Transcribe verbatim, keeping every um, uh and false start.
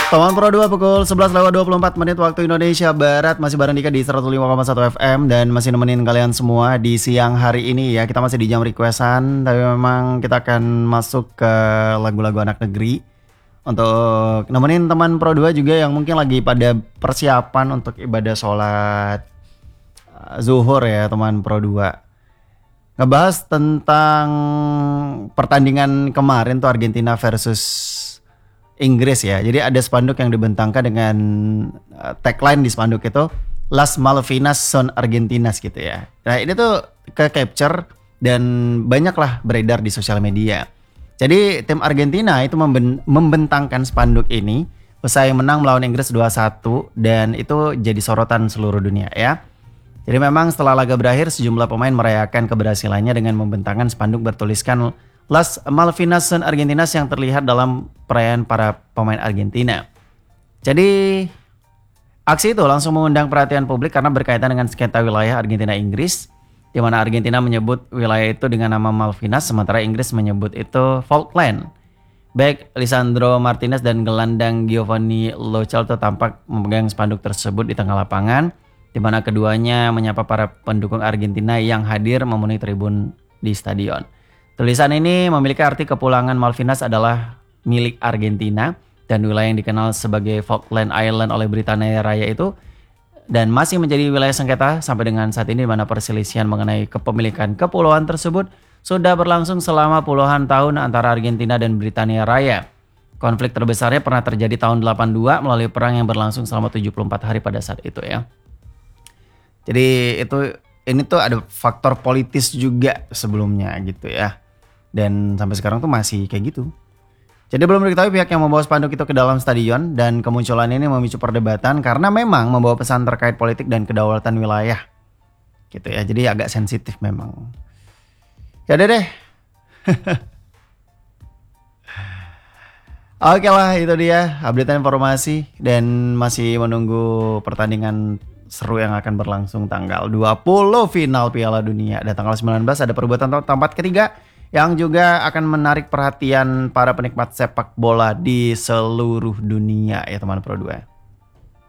Teman Pro dua pukul sebelas lewat dua puluh empat menit waktu Indonesia Barat. Masih bareng Dika di seratus lima koma satu F M dan masih nemenin kalian semua di siang hari ini ya. Kita masih di jam requestan, tapi memang kita akan masuk ke lagu-lagu anak negeri untuk nemenin teman Pro dua juga yang mungkin lagi pada persiapan untuk ibadah sholat uh, zuhur ya teman Pro dua. Ngebahas tentang pertandingan kemarin tuh Argentina versus Inggris ya. Jadi ada spanduk yang dibentangkan dengan uh, tagline di spanduk itu Las Malvinas son Argentinas gitu ya. Nah ini tuh ke capture dan banyaklah beredar di sosial media. Jadi tim Argentina itu memben- membentangkan spanduk ini usai menang melawan Inggris dua satu dan itu jadi sorotan seluruh dunia ya. Jadi memang setelah laga berakhir sejumlah pemain merayakan keberhasilannya dengan membentangkan spanduk bertuliskan Las Malvinas son Argentinas yang terlihat dalam perayaan para pemain Argentina. Jadi aksi itu langsung mengundang perhatian publik karena berkaitan dengan sengketa wilayah Argentina-Inggris, di mana Argentina menyebut wilayah itu dengan nama Malvinas, sementara Inggris menyebut itu Falkland. Baik Lisandro Martinez dan gelandang Giovanni Lo Celso tampak memegang spanduk tersebut di tengah lapangan, di mana keduanya menyapa para pendukung Argentina yang hadir memenuhi tribun di stadion. Tulisan ini memiliki arti kepulangan Malvinas adalah milik Argentina dan wilayah yang dikenal sebagai Falkland Island oleh Britania Raya itu dan masih menjadi wilayah sengketa sampai dengan saat ini, di mana perselisihan mengenai kepemilikan kepulauan tersebut sudah berlangsung selama puluhan tahun antara Argentina dan Britania Raya. Konflik terbesarnya pernah terjadi tahun delapan puluh dua melalui perang yang berlangsung selama tujuh puluh empat hari pada saat itu ya. Jadi itu ini tuh ada faktor politis juga sebelumnya gitu ya. Dan sampai sekarang tuh masih kayak gitu. Jadi belum diketahui pihak yang membawa spanduk itu ke dalam stadion dan kemunculan ini memicu perdebatan karena memang membawa pesan terkait politik dan kedaulatan wilayah. Gitu ya. Jadi agak sensitif memang. Ya udah deh. Oke lah, itu dia update informasi dan masih menunggu pertandingan seru yang akan berlangsung tanggal dua puluh final Piala Dunia dan tanggal sembilan belas ada perebutan tempat ketiga yang juga akan menarik perhatian para penikmat sepak bola di seluruh dunia ya teman Pro dua.